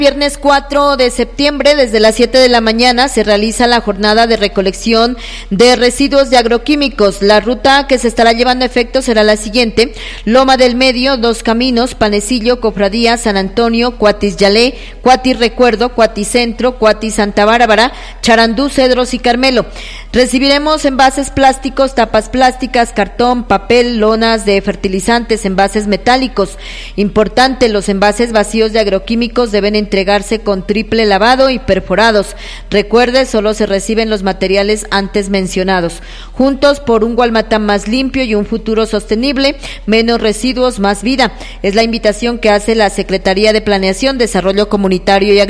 Viernes 4 de septiembre, desde las 7 de la mañana, se realiza la jornada de recolección de residuos de agroquímicos. La ruta que se estará llevando a efecto será la siguiente: Loma del Medio, Dos Caminos, Panecillo, Cofradía, San Antonio, Cuatis Yalé, Cuatis Recuerdo, Cuatis Centro, Cuatis Santa Bárbara, Charandú, Cedros y Carmelo. Recibiremos envases plásticos, tapas plásticas, cartón, papel, lonas de fertilizantes, envases metálicos. Importante, los envases vacíos de agroquímicos deben entregarse con triple lavado y perforados. Recuerde, solo se reciben los materiales antes mencionados. Juntos por un Gualmatán más limpio y un futuro sostenible, menos residuos, más vida. Es la invitación que hace la Secretaría de Planeación, Desarrollo Comunitario y